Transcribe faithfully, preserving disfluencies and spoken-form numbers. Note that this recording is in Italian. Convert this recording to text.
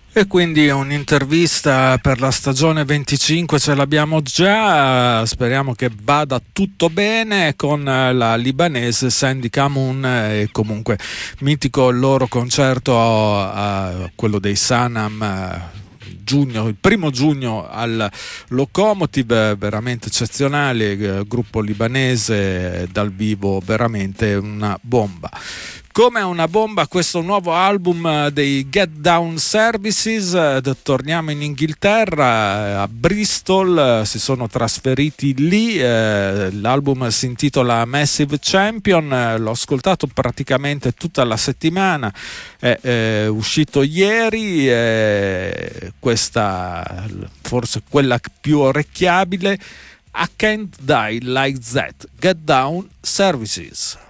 E quindi un'intervista per la stagione venticinque ce l'abbiamo già, speriamo che vada tutto bene con la libanese Sandy Kamoun, e comunque mitico il loro concerto, a quello dei Sanam, giugno, il primo giugno al Locomotive, veramente eccezionale, gruppo libanese dal vivo, veramente una bomba. Come una bomba questo nuovo album dei Get Down Services. Torniamo in Inghilterra, a Bristol, si sono trasferiti lì, l'album si intitola Massive Champion, l'ho ascoltato praticamente tutta la settimana, è, è uscito ieri, è questa forse quella più orecchiabile, I Can't Die Like That, Get Down Services.